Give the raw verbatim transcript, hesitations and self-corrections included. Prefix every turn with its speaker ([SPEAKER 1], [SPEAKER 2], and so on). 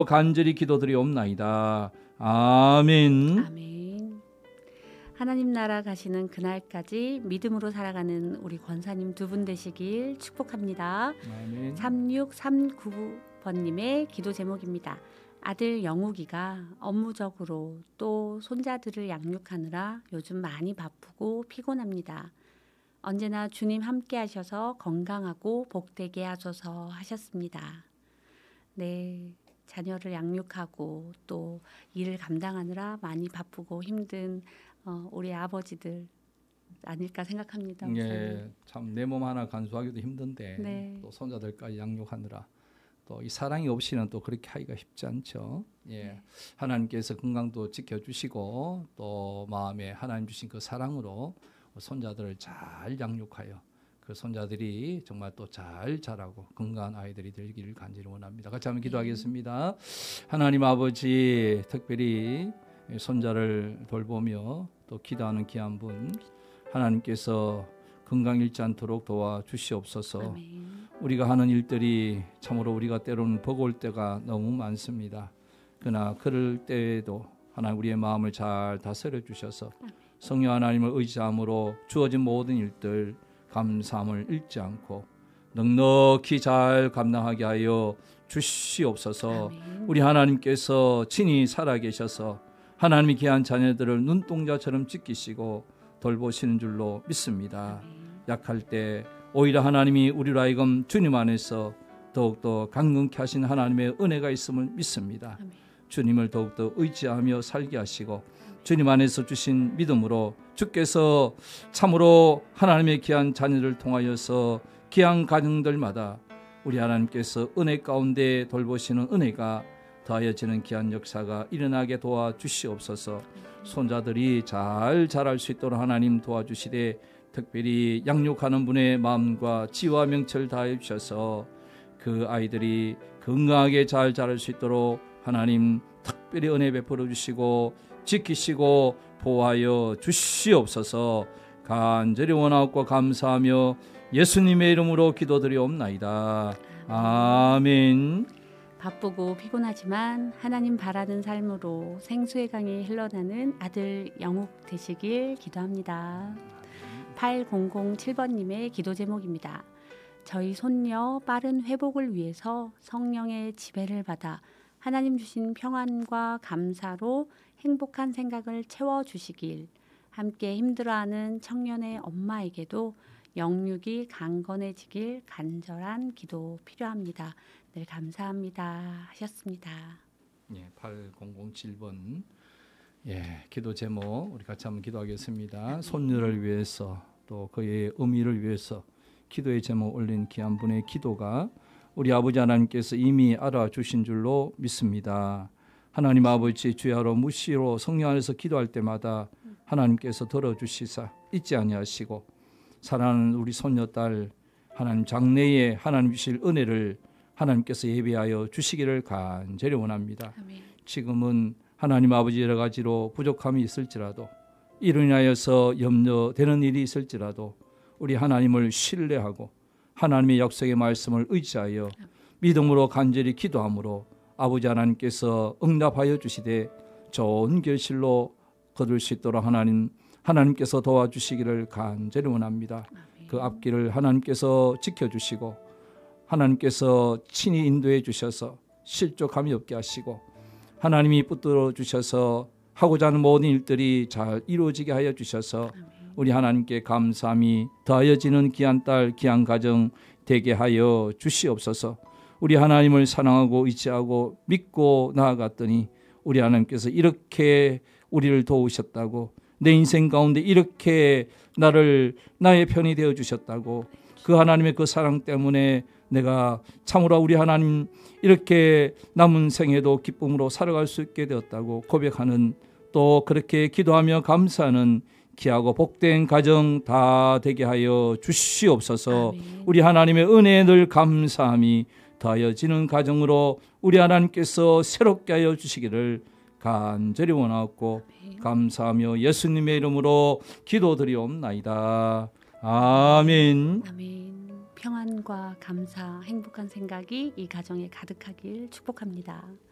[SPEAKER 1] 간절히 기도드리옵나이다. 아멘.
[SPEAKER 2] 아멘. 하나님 나라 가시는 그날까지 믿음으로 살아가는 우리 권사님 두 분 되시길 축복합니다.
[SPEAKER 1] 아멘.
[SPEAKER 2] 삼육삼구 번님의 기도 제목입니다. 아들 영욱이가 업무적으로 또 손자들을 양육하느라 요즘 많이 바쁘고 피곤합니다. 언제나 주님 함께 하셔서 건강하고 복되게 하소서 하셨습니다. 네, 자녀를 양육하고 또 일을 감당하느라 많이 바쁘고 힘든 어, 우리 아버지들 아닐까 생각합니다.
[SPEAKER 1] 예, 참 내 몸 하나 간수하기도 힘든데
[SPEAKER 2] 네.
[SPEAKER 1] 또 손자들까지 양육하느라 또 이 사랑이 없이는 또 그렇게 하기가 쉽지 않죠. 예,
[SPEAKER 2] 네.
[SPEAKER 1] 하나님께서 건강도 지켜주시고 또 마음에 하나님 주신 그 사랑으로 손자들을 잘 양육하여 그 손자들이 정말 또 잘 자라고 건강한 아이들이 되기를 간절히 원합니다. 같이 한번 기도하겠습니다. 하나님 아버지, 특별히 손자를 돌보며 또 기도하는 귀한 분 하나님께서 건강 잃지 않도록 도와주시옵소서.
[SPEAKER 2] 아멘.
[SPEAKER 1] 우리가 하는 일들이 참으로 우리가 때로는 버거울 때가 너무 많습니다. 그러나 그럴 때에도 하나님 우리의 마음을 잘 다스려 주셔서 성령 하나님을 의지함으로 주어진 모든 일들 감사함을 잃지 않고 넉넉히 잘 감당하게 하여 주시옵소서.
[SPEAKER 2] 아멘.
[SPEAKER 1] 우리 하나님께서 친히 살아계셔서 하나님의 귀한 자녀들을 눈동자처럼 지키시고 돌보시는 줄로 믿습니다.
[SPEAKER 2] 아멘.
[SPEAKER 1] 약할 때 오히려 하나님이 우리로 하여금 주님 안에서 더욱더 강건케 하신 하나님의 은혜가 있음을 믿습니다.
[SPEAKER 2] 아멘.
[SPEAKER 1] 주님을 더욱더 의지하며 살게 하시고 주님 안에서 주신 믿음으로 주께서 참으로 하나님의 귀한 자녀를 통하여서 귀한 가정들마다 우리 하나님께서 은혜 가운데 돌보시는 은혜가 더하여지는 귀한 역사가 일어나게 도와주시옵소서. 손자들이 잘 자랄 수 있도록 하나님 도와주시되 특별히 양육하는 분의 마음과 지와 명철 다해 주셔서 그 아이들이 건강하게 잘 자랄 수 있도록 하나님 특별히 은혜 베풀어 주시고 지키시고 보호하여 주시옵소서. 간절히 원하옵고 감사하며 예수님의 이름으로 기도드리옵나이다. 아멘.
[SPEAKER 2] 바쁘고 피곤하지만 하나님 바라는 삶으로 생수의 강이 흘러나는 아들 영욱 되시길 기도합니다. 팔공공칠 번님의 기도 제목입니다. 저희 손녀 빠른 회복을 위해서 성령의 지배를 받아 하나님 주신 평안과 감사로 행복한 생각을 채워주시길, 함께 힘들어하는 청년의 엄마에게도 영육이 강건해지길 간절한 기도 필요합니다. 늘 감사합니다 하셨습니다.
[SPEAKER 1] 예, 팔공공칠 번 예, 기도 제목 우리 같이 한번 기도하겠습니다. 손녀를 위해서 또 그의 의미를 위해서 기도의 제목 올린 귀한 분의 기도가 우리 아버지 하나님께서 이미 알아주신 줄로 믿습니다. 하나님 아버지 주야로 무시로 성령 안에서 기도할 때마다 하나님께서 들어주시사 잊지 아니하시고 사랑하는 우리 손녀딸 하나님 장래에 하나님 주실 은혜를 하나님께서 예비하여 주시기를 간절히 원합니다.
[SPEAKER 2] 아멘.
[SPEAKER 1] 지금은 하나님 아버지 여러 가지로 부족함이 있을지라도 이로 인하여서 염려되는 일이 있을지라도 우리 하나님을 신뢰하고 하나님의 약속의 말씀을 의지하여 믿음으로 간절히 기도함으로 아버지 하나님께서 응답하여 주시되 좋은 결실로 거둘 수 있도록 하나님, 하나님께서 도와주시기를 간절히 원합니다.
[SPEAKER 2] 아멘.
[SPEAKER 1] 그 앞길을 하나님께서 지켜주시고 하나님께서 친히 인도해 주셔서 실족함이 없게 하시고 하나님이 붙들어 주셔서 하고자 하는 모든 일들이 잘 이루어지게 하여 주셔서 우리 하나님께 감사함이 더하여지는 귀한 딸 귀한 가정 되게 하여 주시옵소서. 우리 하나님을 사랑하고 의지하고 믿고 나아갔더니 우리 하나님께서 이렇게 우리를 도우셨다고, 내 인생 가운데 이렇게 나를 나의 편이 되어 주셨다고, 그 하나님의 그 사랑 때문에 내가 참으로 우리 하나님 이렇게 남은 생에도 기쁨으로 살아갈 수 있게 되었다고 고백하는, 또 그렇게 기도하며 감사하는 귀하고 복된 가정 다 되게 하여 주시옵소서.
[SPEAKER 2] 아멘.
[SPEAKER 1] 우리 하나님의 은혜에 늘 감사함이 더하여지는 가정으로 우리 하나님께서 새롭게 하여 주시기를 간절히 원하옵고 감사하며 예수님의 이름으로 기도드리옵나이다. 아멘.
[SPEAKER 2] 아멘. 평안과 감사, 행복한 생각이 이 가정에 가득하길 축복합니다.